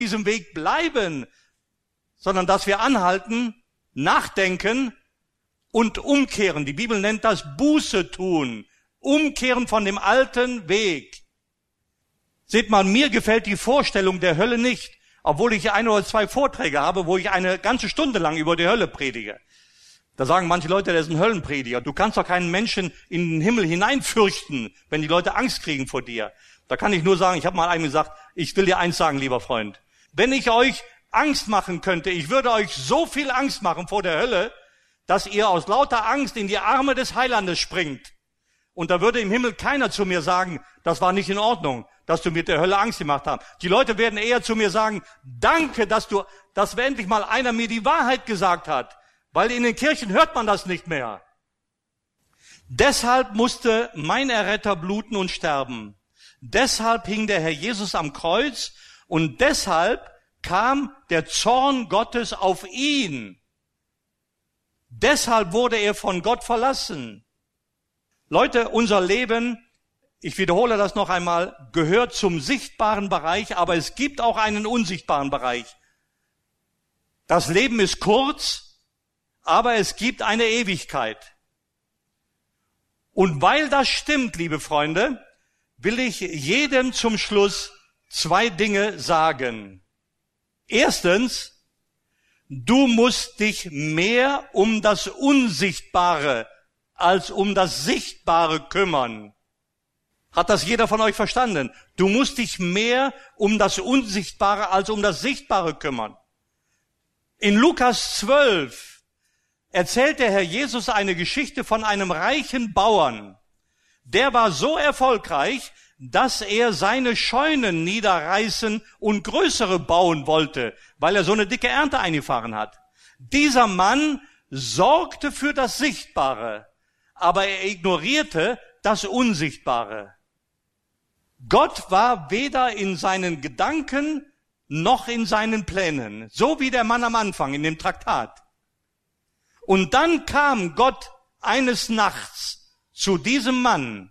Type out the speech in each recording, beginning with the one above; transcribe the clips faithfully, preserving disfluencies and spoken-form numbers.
diesem Weg bleiben, sondern dass wir anhalten, nachdenken und umkehren. Die Bibel nennt das Buße tun, umkehren von dem alten Weg. Seht mal, mir gefällt die Vorstellung der Hölle nicht, obwohl ich ein oder zwei Vorträge habe, wo ich eine ganze Stunde lang über die Hölle predige. Da sagen manche Leute, der ist ein Höllenprediger. Du kannst doch keinen Menschen in den Himmel hineinfürchten, wenn die Leute Angst kriegen vor dir. Da kann ich nur sagen, ich habe mal einem gesagt, ich will dir eins sagen, lieber Freund. Wenn ich euch Angst machen könnte, ich würde euch so viel Angst machen vor der Hölle, dass ihr aus lauter Angst in die Arme des Heilandes springt. Und da würde im Himmel keiner zu mir sagen, das war nicht in Ordnung, dass du mit der Hölle Angst gemacht hast. Die Leute werden eher zu mir sagen, danke, dass du, dass endlich mal einer mir die Wahrheit gesagt hat. Weil in den Kirchen hört man das nicht mehr. Deshalb musste mein Erretter bluten und sterben. Deshalb hing der Herr Jesus am Kreuz und deshalb kam der Zorn Gottes auf ihn. Deshalb wurde er von Gott verlassen. Leute, unser Leben, ich wiederhole das noch einmal, gehört zum sichtbaren Bereich, aber es gibt auch einen unsichtbaren Bereich. Das Leben ist kurz, aber es gibt eine Ewigkeit. Und weil das stimmt, liebe Freunde, will ich jedem zum Schluss zwei Dinge sagen. Erstens, du musst dich mehr um das Unsichtbare als um das Sichtbare kümmern. Hat das jeder von euch verstanden? Du musst dich mehr um das Unsichtbare als um das Sichtbare kümmern. In Lukas zwölf erzählt der Herr Jesus eine Geschichte von einem reichen Bauern. Der war so erfolgreich, dass er seine Scheunen niederreißen und größere bauen wollte, weil er so eine dicke Ernte eingefahren hat. Dieser Mann sorgte für das Sichtbare, aber er ignorierte das Unsichtbare. Gott war weder in seinen Gedanken noch in seinen Plänen, so wie der Mann am Anfang in dem Traktat. Und dann kam Gott eines Nachts zu diesem Mann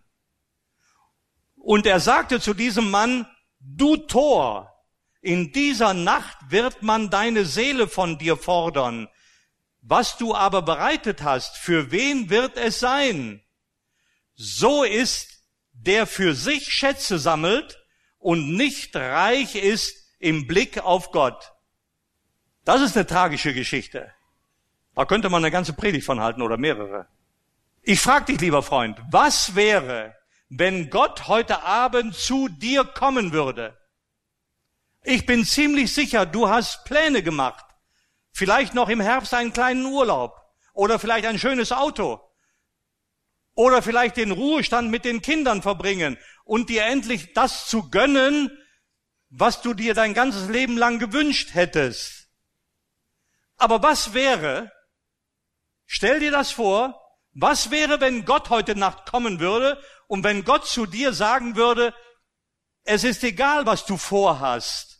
und er sagte zu diesem Mann, du Tor, in dieser Nacht wird man deine Seele von dir fordern. Was du aber bereitet hast, für wen wird es sein? So ist, der für sich Schätze sammelt und nicht reich ist im Blick auf Gott. Das ist eine tragische Geschichte. Da könnte man eine ganze Predigt von halten oder mehrere. Ich frage dich, lieber Freund, was wäre, wenn Gott heute Abend zu dir kommen würde? Ich bin ziemlich sicher, du hast Pläne gemacht. Vielleicht noch im Herbst einen kleinen Urlaub oder vielleicht ein schönes Auto oder vielleicht den Ruhestand mit den Kindern verbringen und dir endlich das zu gönnen, was du dir dein ganzes Leben lang gewünscht hättest. Aber was wäre, stell dir das vor, was wäre, wenn Gott heute Nacht kommen würde und wenn Gott zu dir sagen würde, es ist egal, was du vorhast,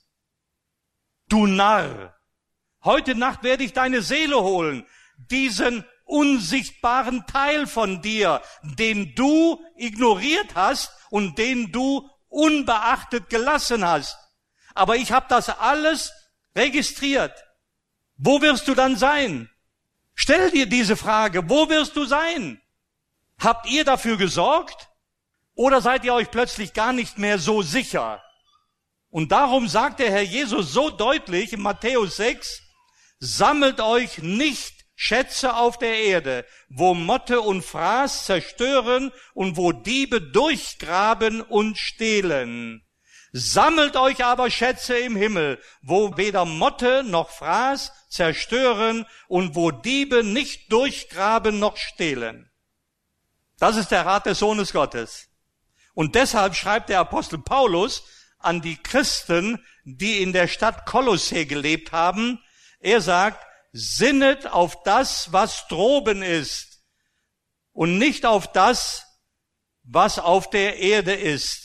du Narr, heute Nacht werde ich deine Seele holen, diesen unsichtbaren Teil von dir, den du ignoriert hast und den du unbeachtet gelassen hast. Aber ich habe das alles registriert. Wo wirst du dann sein? Stell dir diese Frage, wo wirst du sein? Habt ihr dafür gesorgt? Oder seid ihr euch plötzlich gar nicht mehr so sicher? Und darum sagt der Herr Jesus so deutlich in Matthäus sechs, sammelt euch nicht Schätze auf der Erde, wo Motte und Fraß zerstören und wo Diebe durchgraben und stehlen. Sammelt euch aber Schätze im Himmel, wo weder Motte noch Fraß zerstören und wo Diebe nicht durchgraben noch stehlen. Das ist der Rat des Sohnes Gottes. Und deshalb schreibt der Apostel Paulus an die Christen, die in der Stadt Kolossä gelebt haben. Er sagt, sinnet auf das, was droben ist und nicht auf das, was auf der Erde ist.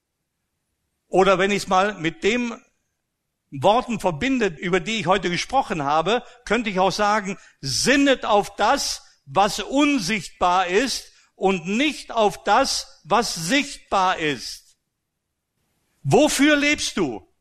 Oder wenn ich es mal mit den Worten verbinde, über die ich heute gesprochen habe, könnte ich auch sagen, sinnet auf das, was unsichtbar ist und nicht auf das, was sichtbar ist. Wofür lebst du?